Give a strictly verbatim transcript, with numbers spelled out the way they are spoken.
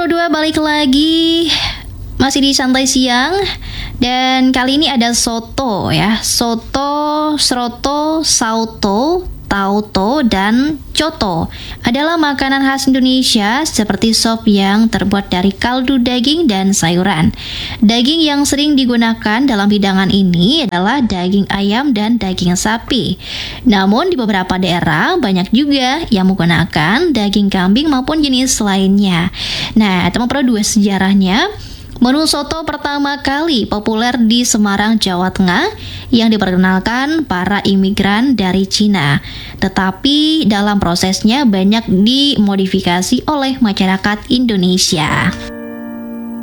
Pro dua balik lagi, masih di Santai Siang. Dan kali ini ada soto ya. Soto, sroto, sauto, tauto, dan coto adalah makanan khas Indonesia seperti sop yang terbuat dari kaldu daging dan sayuran. Daging yang sering digunakan dalam hidangan ini adalah daging ayam dan daging sapi. Namun di beberapa daerah banyak juga yang menggunakan daging kambing maupun jenis lainnya. Nah, teman Pro dua sejarahnya, menu soto pertama kali populer di Semarang, Jawa Tengah yang diperkenalkan para imigran dari Cina. Tetapi dalam prosesnya banyak dimodifikasi oleh masyarakat Indonesia.